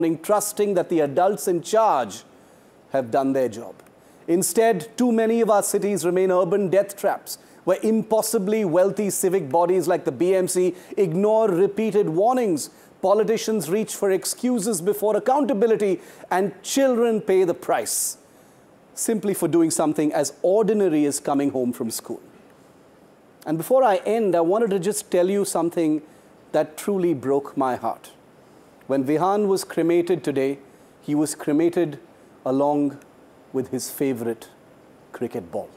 trusting that the adults in charge have done their job. Instead, too many of our cities remain urban death traps, where impossibly wealthy civic bodies like the BMC ignore repeated warnings. Politicians reach for excuses before accountability, and children pay the price simply for doing something as ordinary as coming home from school. And before I end, I wanted to just tell you something that truly broke my heart. When Vihan was cremated today, he was cremated along with his favorite cricket ball.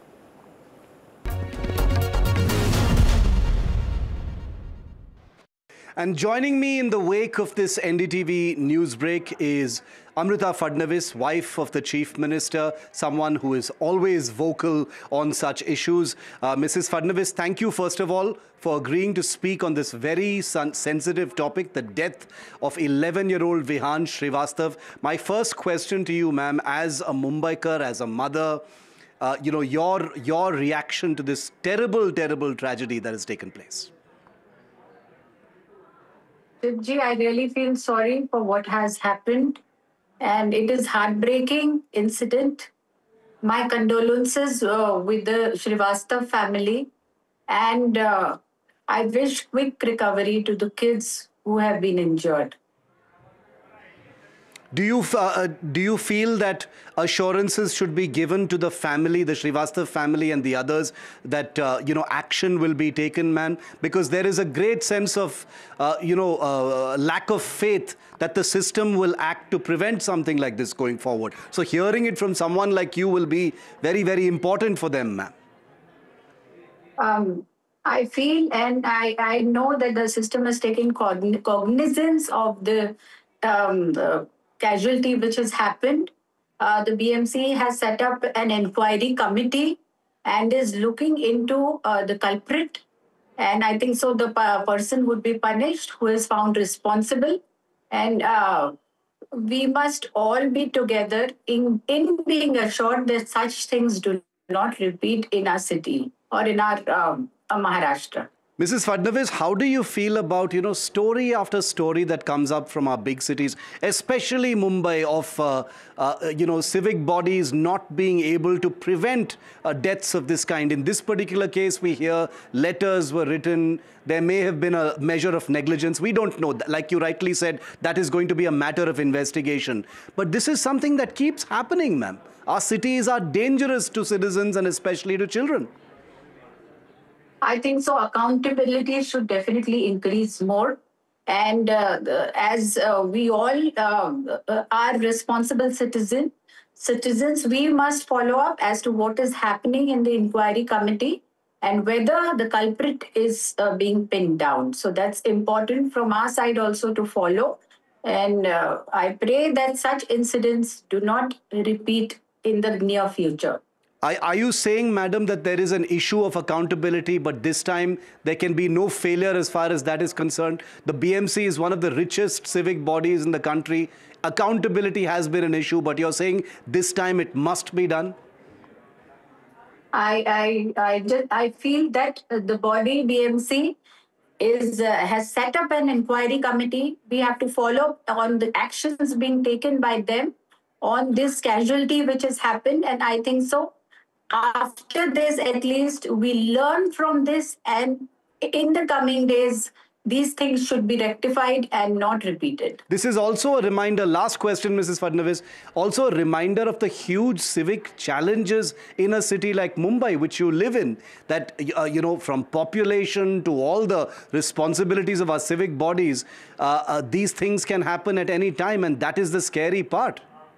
And joining me in the wake of this NDTV news break is Amrita Fadnavis, wife of the Chief Minister, someone who is always vocal on such issues. Mrs. Fadnavis, thank you, first of all, for agreeing to speak on this very sensitive topic, the death of 11-year-old Vihan Srivastav. My first question to you, ma'am, as a Mumbaikar, as a mother, your reaction to this terrible, terrible tragedy that has taken place. Ji, I really feel sorry for what has happened, and it is heartbreaking incident. My condolences with the Srivastav family, and I wish quick recovery to the kids who have been injured. Do you feel that assurances should be given to the family, the Srivastav family and the others, that action will be taken, ma'am? Because there is a great sense of lack of faith that the system will act to prevent something like this going forward. So hearing it from someone like you will be very, very important for them, ma'am. I feel and I know that the system is taking cognizance of the casualty which has happened. The BMC has set up an inquiry committee and is looking into the culprit. And I think so the person would be punished who is found responsible. And we must all be together in being assured that such things do not repeat in our city or in our Maharashtra. Mrs. Fadnavis, how do you feel about, story after story that comes up from our big cities, especially Mumbai, of, civic bodies not being able to prevent deaths of this kind? In this particular case, we hear letters were written. There may have been a measure of negligence. We don't know. Like you rightly said, that is going to be a matter of investigation. But this is something that keeps happening, ma'am. Our cities are dangerous to citizens and especially to children. I think so. Accountability should definitely increase more. And as we all are responsible citizens, we must follow up as to what is happening in the inquiry committee and whether the culprit is being pinned down. So that's important from our side also to follow. And I pray that such incidents do not repeat in the near future. Are you saying, madam, that there is an issue of accountability, but this time there can be no failure as far as that is concerned? The BMC is one of the richest civic bodies in the country. Accountability has been an issue, but you're saying this time it must be done? I feel that the body BMC has set up an inquiry committee. We have to follow on the actions being taken by them on this casualty which has happened, and I think so. After this, at least we learn from this, and in the coming days, these things should be rectified and not repeated. This is also a reminder, last question, Mrs. Fadnavis, also a reminder of the huge civic challenges in a city like Mumbai, which you live in, that, from population to all the responsibilities of our civic bodies, these things can happen at any time, and that is the scary part.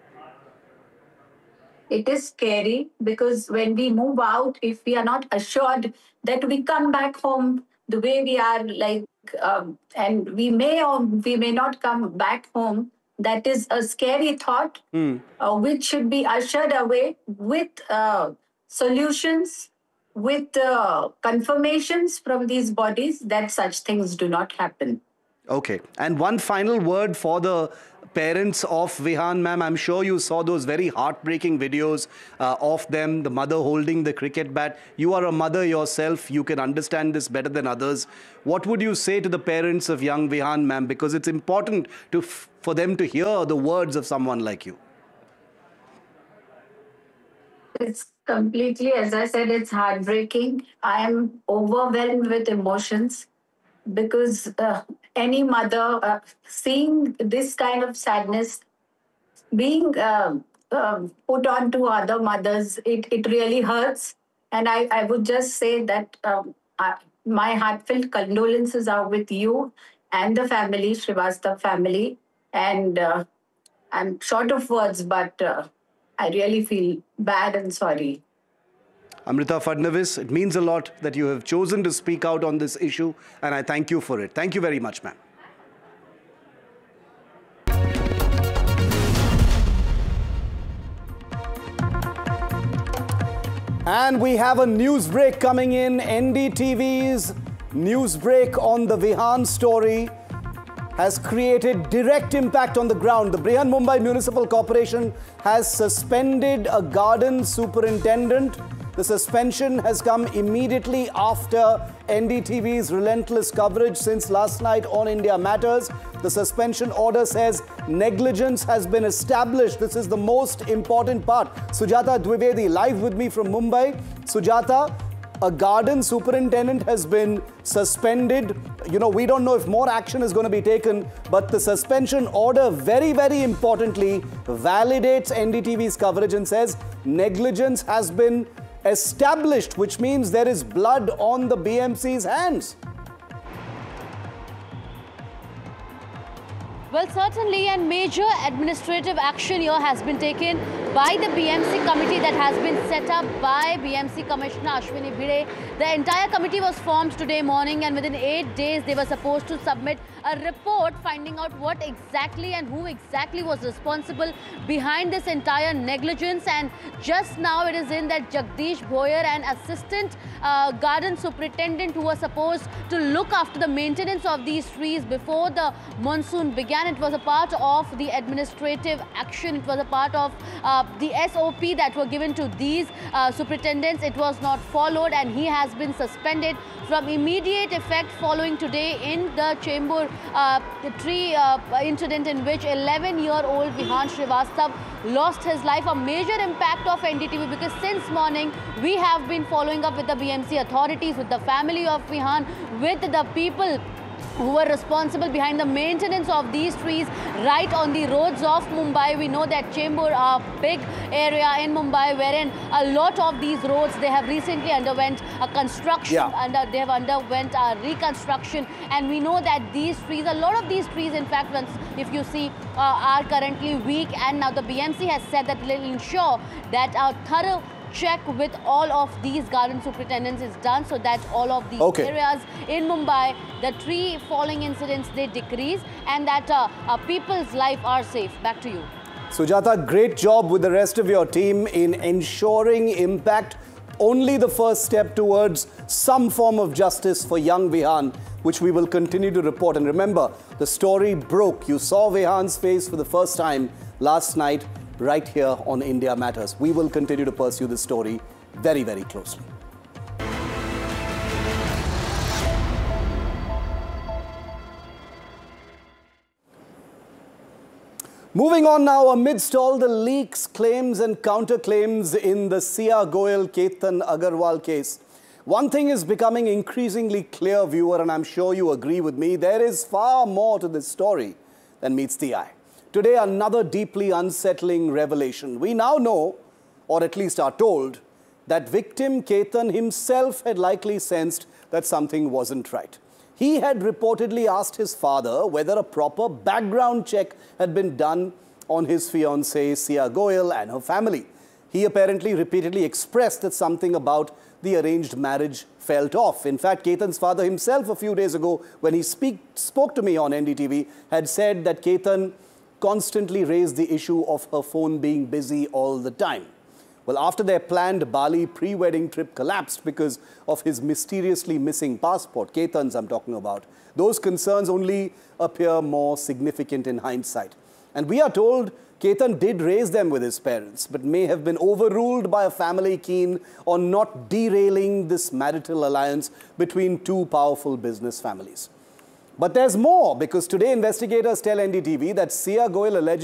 It is scary because when we move out, if we are not assured that we come back home the way we are, and we may or we may not come back home, that is a scary thought, which should be ushered away with solutions, with confirmations from these bodies that such things do not happen. Okay. And one final word for the parents of Vihan, ma'am. I'm sure you saw those very heartbreaking videos of them, the mother holding the cricket bat. You are a mother yourself. You can understand this better than others. What would you say to the parents of young Vihan, ma'am? Because it's important for them to hear the words of someone like you. It's completely, as I said, it's heartbreaking. I am overwhelmed with emotions because any mother seeing this kind of sadness being put on to other mothers, it really hurts. And I would just say that my heartfelt condolences are with you and the family, Srivastav family. And I'm short of words, but I really feel bad and sorry. Amrita Fadnavis, it means a lot that you have chosen to speak out on this issue, and I thank you for it. Thank you very much, ma'am. And we have a news break coming in. NDTV's news break on the Vihan story has created direct impact on the ground. The Brihanmumbai Municipal Corporation has suspended a garden superintendent. The suspension has come immediately after NDTV's relentless coverage since last night on India Matters. The suspension order says negligence has been established. This is the most important part. Sujata Dwivedi, live with me from Mumbai. Sujata, a garden superintendent has been suspended. You know, we don't know if more action is going to be taken, but the suspension order, very, very importantly, validates NDTV's coverage and says negligence has been established, which means there is blood on the BMC's hands. Well, certainly, and major administrative action here has been taken by the BMC committee that has been set up by BMC Commissioner Ashwini Bhide. The entire committee was formed today morning, and within 8 days they were supposed to submit a report finding out what exactly and who exactly was responsible behind this entire negligence. And just now it is in that Jagdish Bhoyer, an assistant garden superintendent who was supposed to look after the maintenance of these trees before the monsoon began. It was a part of the administrative action. It was a part of the SOP that were given to these superintendents. It was not followed, and he has been suspended from immediate effect following today in the Chembur tree incident in which 11-year-old Vihan Srivastav lost his life. A major impact of NDTV, because since morning we have been following up with the BMC authorities, with the family of Vihan, with the people who were responsible behind the maintenance of these trees right on the roads of Mumbai. We know that Chembur, a big area in Mumbai wherein a lot of these roads, they have recently underwent a construction, and they have underwent a reconstruction. And we know that these trees, a lot of these trees, in fact, if you see, are currently weak. And now the BMC has said that it will ensure that a thorough check with all of these garden superintendents is done, so that all of these areas in Mumbai, the tree falling incidents, they decrease, and that people's life are safe. Back to you. Sujata, great job with the rest of your team in ensuring impact. Only the first step towards some form of justice for young Vihan, which we will continue to report. And remember, the story broke. You saw Vihan's face for the first time last night, right here on India Matters. We will continue to pursue this story very, very closely. Moving on now, amidst all the leaks, claims and counterclaims in the Sia Goel Ketan Agarwal case, one thing is becoming increasingly clear, viewer, and I'm sure you agree with me, there is far more to this story than meets the eye. Today, another deeply unsettling revelation. We now know, or at least are told, that victim Ketan himself had likely sensed that something wasn't right. He had reportedly asked his father whether a proper background check had been done on his fiancée Sia Goel and her family. He apparently repeatedly expressed that something about the arranged marriage felt off. In fact, Ketan's father himself a few days ago, when he spoke to me on NDTV, had said that Ketan constantly raised the issue of her phone being busy all the time. Well, after their planned Bali pre-wedding trip collapsed because of his mysteriously missing passport, Ketan's I'm talking about, those concerns only appear more significant in hindsight. And we are told Ketan did raise them with his parents, but may have been overruled by a family keen on not derailing this marital alliance between two powerful business families. But there's more, because today investigators tell NDTV that Sia Goyal allegedly